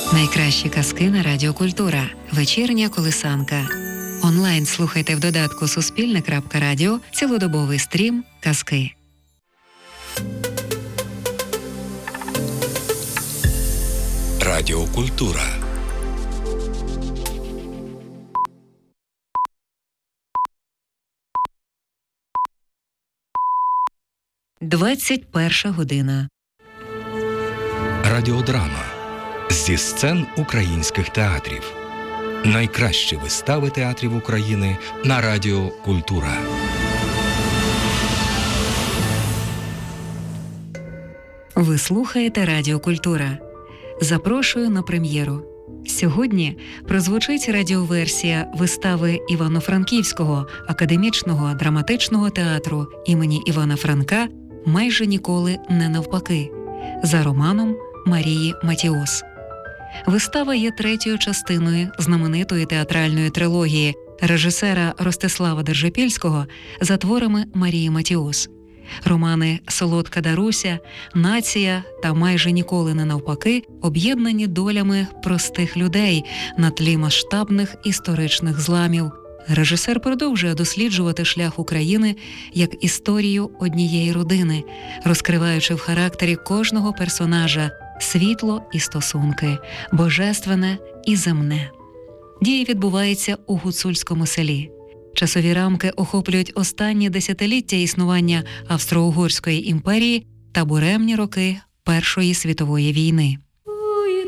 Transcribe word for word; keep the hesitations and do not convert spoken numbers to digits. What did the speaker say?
Найкращі казки на Радіо Культура. Вечірня колисанка. Онлайн слухайте в додатку суспільне крапка радіо цілодобовий стрім казки. Радіо Культура. двадцять перша година. Радіодрама. Зі сцен українських театрів. Найкращі вистави театрів України на Радіо Культура. Ви слухаєте Радіо Культура. Запрошую на прем'єру. Сьогодні прозвучить радіоверсія вистави Івано-Франківського академічного драматичного театру імені Івана Франка «Майже ніколи не навпаки» за романом Марії Матіос. Вистава є третьою частиною знаменитої театральної трилогії режисера Ростислава Держипільського за творами Марії Матіос. Романи «Солодка Даруся», «Нація» та «Майже ніколи не навпаки» об'єднані долями простих людей на тлі масштабних історичних зламів. Режисер продовжує досліджувати шлях України як історію однієї родини, розкриваючи в характері кожного персонажа світло і стосунки, божественне і земне. Дія відбувається у гуцульському селі. Часові рамки охоплюють останні десятиліття існування Австро-Угорської імперії та буремні роки Першої світової війни.